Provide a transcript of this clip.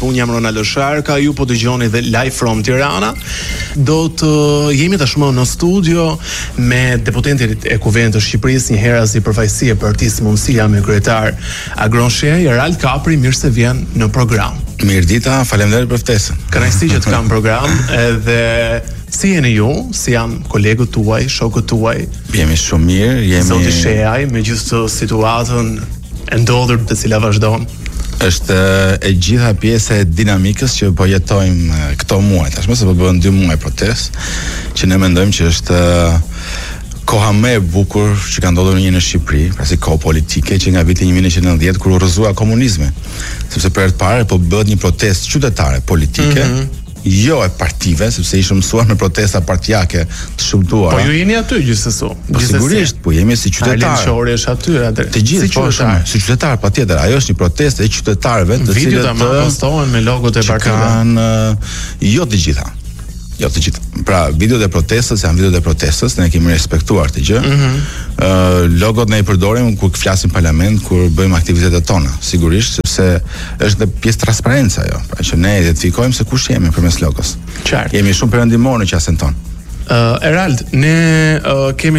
unë jam Ronaldo Sharka, ju po dëgjoni dhe live from Tirana. Do të jemi tashmë në studio me deputetin e Kuvendit të Shqipërisë, një herë si përfaqësi e Partisë Mundësia me kryetar Agronshi, Erald Kapri, mirë se vjen në program. Mirëdita, faleminderit për ftesën. Kënaqësi që të kam program edhe si jeni ju, si janë kolegët tuaj, shokët tuaj? Jemi shumë mirë, jemi Zoti Sheaj, me gjithë situatën e ndodhur të cila vazhdon. Është e gjitha pjesë e dinamikës që po jetojmë këto muaj. Tashmë se po bëhen 2 muaj protestë, që ne mendojmë që është koha më e bukur që ka ndodhur në Shqipëri, pra si kohë politike që nga viti 1990 kur u rrëzua komunizmi. Sepse për herë të parë po bëhet një protestë qytetare politike, jo e partive, sepse ishëm mësuar me protesta partijake të shëmtuara. Po ju jeni aty gjithsesi. Po sigurisht, po jemi si qytetarë. Arlin Shori është aty atë. Të gjithë si qytetar, patjetër. Ajo është një protestë e qytetarëve, të cilët videot postohen me logot e partive. Kanë jo të gjitha. Jo të gjitha. Pra, videot e protestës janë videot e protestës, ne kemi respektuar të gjë. Logot ne i përdorim kur flasim parlament, kur bëjmë aktivitetet tona, sigurisht, sepse është dhe pjesë transparenca ajo. Pra që ne identifikojmë se kush jemi përmes logos. Qartë. Jemi shumë perëndimor në qasjen tonë. Erald, ne kemi